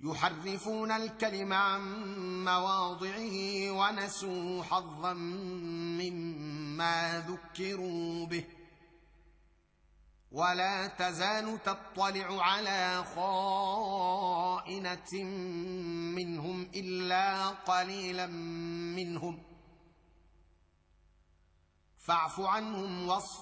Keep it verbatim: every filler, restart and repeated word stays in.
يحرفون الكلم عن مواضعه ونسوا حظا مما ذكروا به ولا تزال تطلع على خائنة منهم إلا قليلا منهم فاعف عنهم واصفح